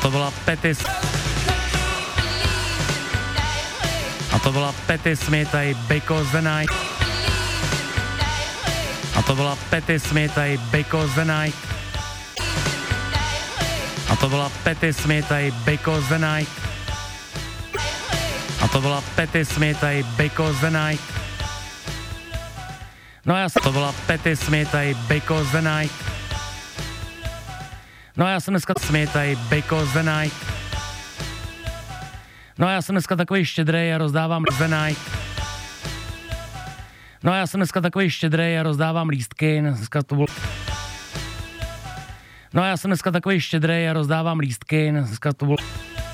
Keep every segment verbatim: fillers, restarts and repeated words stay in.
to byla Patti A to byla Patti Smith a Because the Night. A to byla Patti Smith a Because the Night. A to byla Patti Smith a Because the Night. A to byla Patti Smith a Because the Night. No já jsem, to byla Patti Smith a Because the Night. No já jsem dneska Smith a Because the Night. No já jsem dneska takový štědrej a rozdávám the night. No já jsem dneska takový štědrej a rozdávám lístky. Dneska to bylo... No já jsem dneska takový štědrej a rozdávám lístky. Dneska to bylo...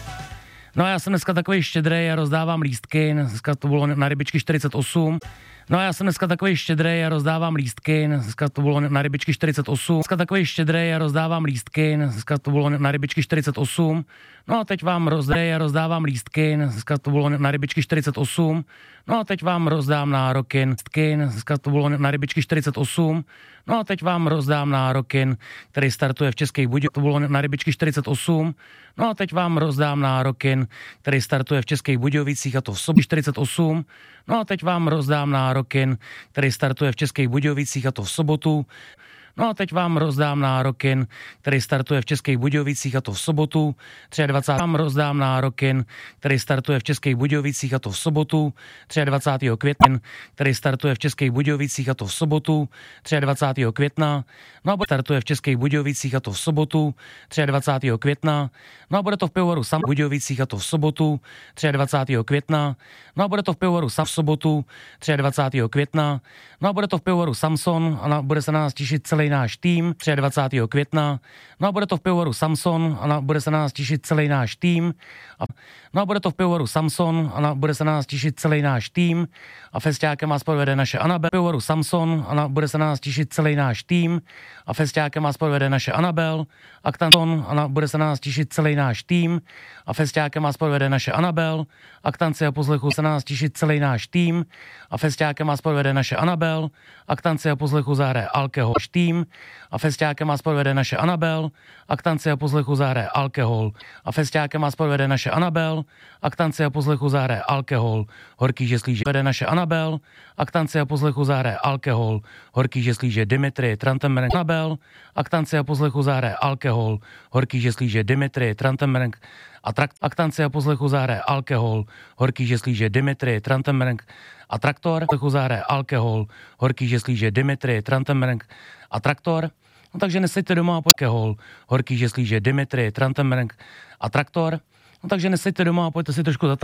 No já jsem dneska takový štědrej a rozdávám lístky. Dneska to bylo na rybičky čtyřicet osm. No já jsem dneska takový štědrej a rozdávám lístky. Dneska to bylo na rybičky čtyřicet osm. Dneska takový štědrej a rozdávám lístky. Dneska to bylo na rybičky čtyřicet osm. No a teď vám rozdej a rozdávám lístky. Dneska to bylo na rybičky čtyřicet osm. No a teď vám rozdám nároky. Dneska to bylo na rybičky čtyřicet osm. No a teď vám rozdám nároky, který startuje v Českých Budějovicích. To bylo na rybičky čtyřicet osm. No a teď vám rozdám nároky, který startuje v Českých Budějovicích, a to v sobě čtyřicet osm. No a teď vám rozdám nároky, který startuje v Českých Budějovicích, a to v sobotu. No a teď vám rozdám nároky, který startuje v Českých Budějovicích, a to v sobotu. dvacátého třetího vám rozdám nároky, který startuje v Českých Budějovicích, a to v sobotu. dvacátého třetího května, který startuje v Českých Budějovicích, a to v sobotu. dvacátého třetího května. No a bude startuje v Českých Budějovicích, a to v sobotu. dvacátého třetího května. No a bude to v Pivovaru Sam v Budějovicích, a to v sobotu. dvacátého třetího května. No a bude to v Pivovaru Sam v sobotu. dvacátého třetího května. No a bude to v Pivovaru Samson a bude se na nás těšit celý náš tým dvacátého třetího května. No a bude to v Pivovaru Samson a bude se na nás těšit celý náš tým. A, no a bude to v Pivovaru Samson a bude se na nás těšit celý náš tým. A festiákem vás povede naše Anabel. Pivovaru Samson a bude se na nás těšit celý náš tým. A festiákem vás povede naše Anabel. A Tanton a bude se na nás těšit celý náš tým. A festiákem vás povede naše Anabel. A k tanci a pozlechu se na nás těšit celý náš tým. A festiákem vás povede naše Anabel. A k tanci a pozlechu zahraje Alkohol tým. A festiákem vás povede naše Anabel. A k tanci a pozlechu zahraje Alkohol. A festiákem vás povede naše Anabel. A k tanci a pozlechu zahraje Alkohol. Horký žeslíže vede naše Anabel. A k tanci a pozlechu zahraje Alkohol. Horký žeslíže Dimitri Trantenberg Anabel. A k tanci a pozlechu zahraje Alkohol. Horký žeslíže Dimitri Trantenberg a trakt a k tanci a pozlechu zahraje Alkohol. Horký žeslíže Dimitri Trantenberg a traktor. Pozlechu zahraje Alkohol. Horký žeslíže Dimitri Trantenberg a traktor. No takže neseďte doma a pojďte alkohol. Horký žeslíže Dimitri Trantenberg a traktor. No takže neseďte doma a pojďte si trošku zatáhnout